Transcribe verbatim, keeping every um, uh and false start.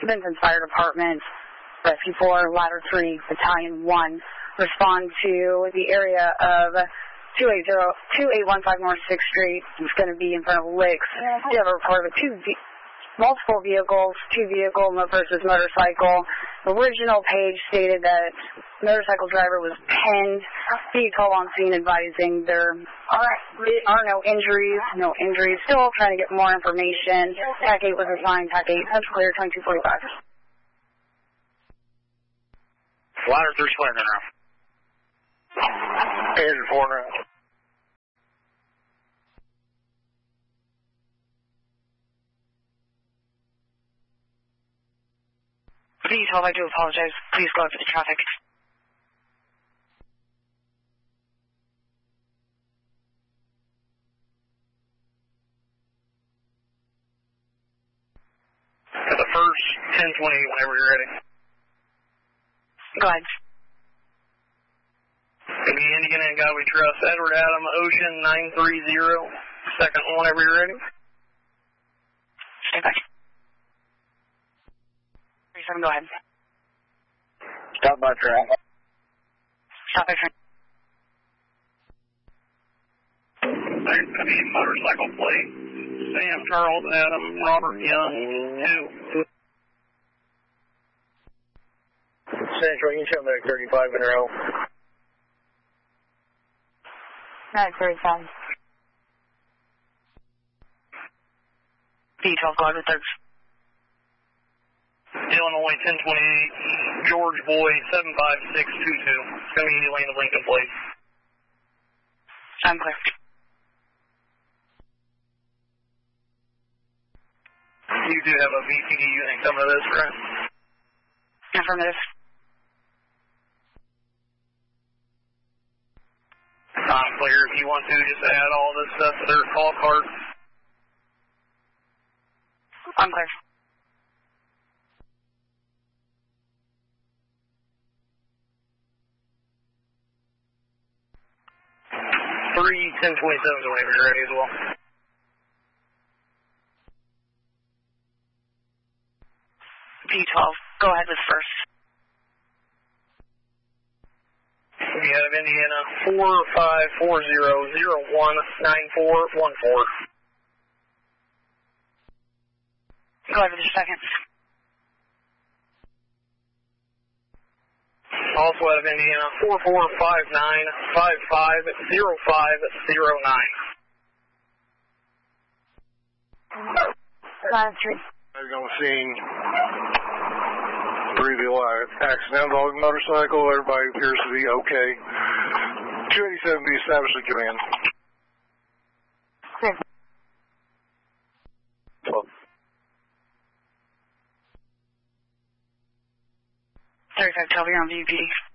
Vincent Fire Department, Rescue four, Ladder three, Battalion one, respond to the area of two eight zero, two eight one five North sixth Street. It's going to be in front of Licks. You have a report of two, multiple vehicles, two vehicle versus motorcycle. The original page stated that motorcycle driver was pinned. B twelve on scene advising there are no injuries, no injuries. Still trying to get more information. TAC eight was assigned. TAC eight, that's clear, twenty-two forty-five. Ladder three square now. Engine four now. B twelve, I do apologize. Please go after the traffic. For the first ten twenty, whenever you're ready. Go ahead. Could be Indian and God We Trust. Edward Adam Ocean nine three zero. Second one, whenever you're ready. Stay back. thirty-seven, go ahead. Stop by train. Stop by train. There's going to be motorcycle plate. Sam Charles Adam Robert Young two. Central, you can tell me thirty-five in a row. Alright, thirty-five. B twelve, go ahead with thirds. Illinois ten twenty-eight, George Boy seven five six two two. It's going to be lane of Lincoln plate. I'm clear. You do have a V P D unit coming to this, right? Affirmative. I'm clear. If you want to, just add all this stuff to their call card. I'm clear. Three ten twenty-sevens away when you're ready as well. B twelve, go ahead with first. We have Indiana four five four zero zero one nine four one four. Go ahead with your second. Also out of Indiana four four five nine five five zero five zero nine. Ladder three. I've gone scene. Reveal accident involving motorcycle. Everybody appears to be okay. two eighty-seven be established in command. Clear. twelve. thirty-five twelve, you're on V P D.